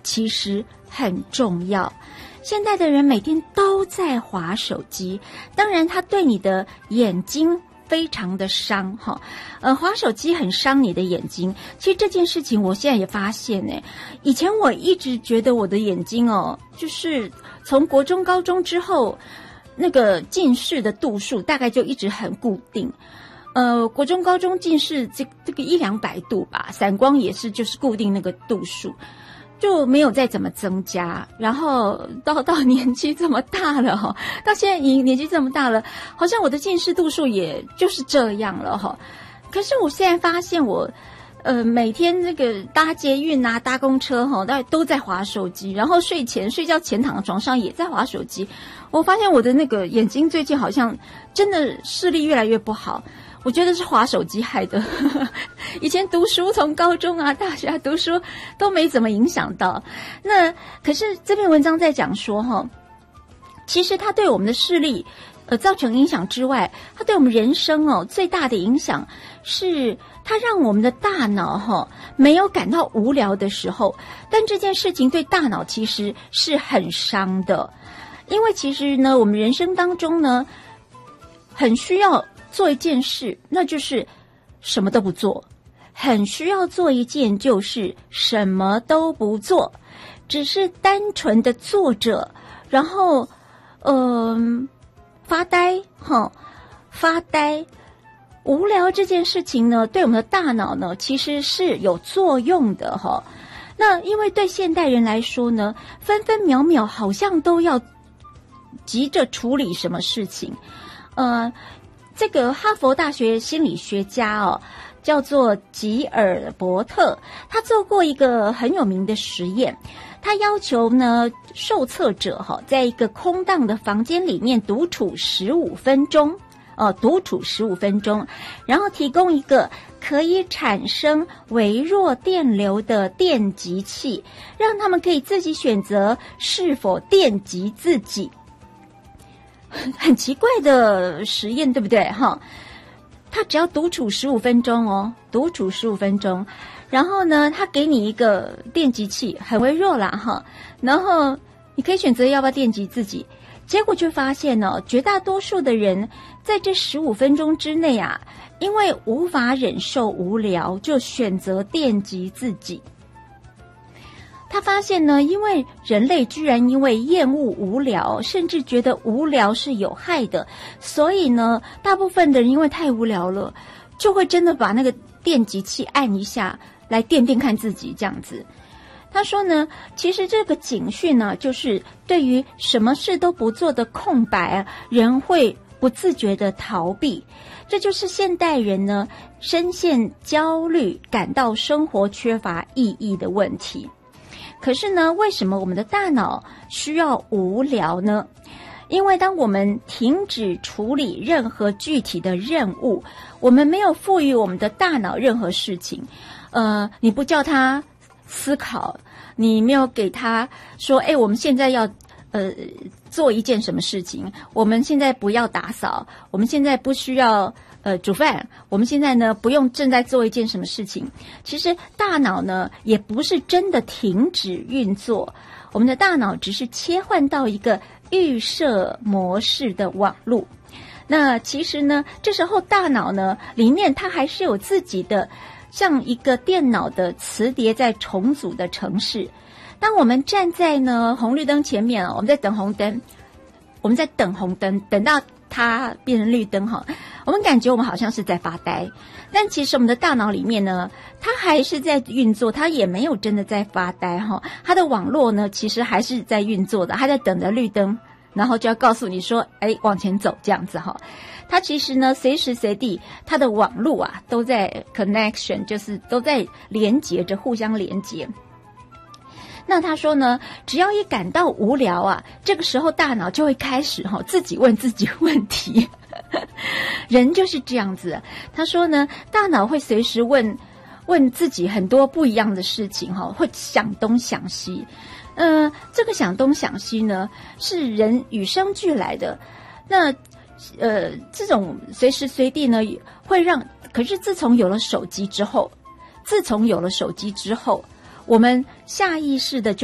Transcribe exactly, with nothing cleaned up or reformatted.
其实很重要。现在的人每天都在滑手机，当然它对你的眼睛非常的伤哈，呃，滑手机很伤你的眼睛。其实这件事情我现在也发现呢，以前我一直觉得我的眼睛哦，就是从国中、高中之后，那个近视的度数大概就一直很固定。呃，国中、高中近视这这个一两百度吧，散光也是就是固定那个度数。就没有再怎么增加，然后到到年纪这么大了哈，到现在你年纪这么大了，好像我的近视度数也就是这样了哈。可是我现在发现我，呃，每天这个搭捷运啊、搭公车哈，都都在滑手机，然后睡前睡觉前躺在床上也在滑手机。我发现我的那个眼睛最近好像真的视力越来越不好。我觉得是滑手机害的，以前读书从高中啊、大学啊读书都没怎么影响到。那可是这篇文章在讲说哈，其实它对我们的视力呃造成影响之外，它对我们人生哦最大的影响是它让我们的大脑哈没有感到无聊的时候，但这件事情对大脑其实是很伤的，因为其实呢，我们人生当中呢很需要做一件事，那就是什么都不做，很需要做一件就是什么都不做，只是单纯的坐着，然后嗯、呃、发呆哈，发呆无聊这件事情呢，对我们的大脑呢其实是有作用的哈。那因为对现代人来说呢，分分秒秒好像都要急着处理什么事情，呃。这个哈佛大学心理学家哦，叫做吉尔伯特，他做过一个很有名的实验，他要求呢受测者哈，在一个空荡的房间里面独处十五分钟，哦，独处十五分钟，然后提供一个可以产生微弱电流的电极器，让他们可以自己选择是否电击自己。很奇怪的实验，对不对哈？他只要独处十五分钟哦，独处十五分钟，然后呢，他给你一个电击器，很微弱啦哈，然后你可以选择要不要电击自己。结果就发现呢、哦，绝大多数的人在这十五分钟之内啊，因为无法忍受无聊，就选择电击自己。他发现呢，因为人类居然因为厌恶无聊，甚至觉得无聊是有害的，所以呢，大部分的人因为太无聊了，就会真的把那个电击器按一下来电电看自己这样子。他说呢，其实这个警讯呢，就是对于什么事都不做的空白，人会不自觉的逃避，这就是现代人呢深陷焦虑，感到生活缺乏意义的问题。可是呢，为什么我们的大脑需要无聊呢？因为当我们停止处理任何具体的任务，我们没有赋予我们的大脑任何事情，呃，你不叫他思考，你没有给他说，哎，我们现在要呃做一件什么事情，我们现在不要打扫，我们现在不需要呃，煮饭，我们现在呢不用正在做一件什么事情。其实大脑呢也不是真的停止运作，我们的大脑只是切换到一个预设模式的网路。那其实呢，这时候大脑呢里面它还是有自己的像一个电脑的磁碟在重组的程式。当我们站在呢红绿灯前面，我们在等红灯，我们在等红灯，等到它变成绿灯哈，我们感觉我们好像是在发呆，但其实我们的大脑里面呢，它还是在运作，它也没有真的在发呆哈。它的网络呢，其实还是在运作的，它在等着绿灯，然后就要告诉你说，哎，往前走这样子哈。它其实呢，随时随地，它的网络啊都在 connection， 就是都在连接着，互相连接。那他说呢，只要一感到无聊啊，这个时候大脑就会开始哈、哦、自己问自己问题。人就是这样子。他说呢，大脑会随时问问自己很多不一样的事情哈、哦，会想东想西。呃，这个想东想西呢，是人与生俱来的。那呃，这种随时随地呢，会让，可是自从有了手机之后，自从有了手机之后，我们下意识的就